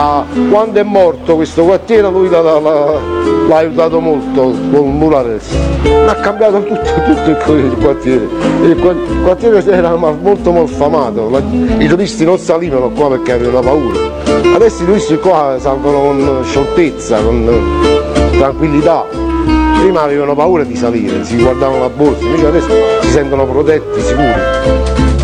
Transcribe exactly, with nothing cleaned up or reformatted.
Ah, quando è morto questo quartiere lui l'ha, l'ha, l'ha aiutato molto con Murares, ha cambiato tutto, tutto il quartiere, il quartiere era molto malfamato, i turisti non salivano qua perché avevano paura, adesso i turisti qua salgono con scioltezza, con tranquillità, prima avevano paura di salire, si guardavano la borsa, invece adesso si sentono protetti, sicuri.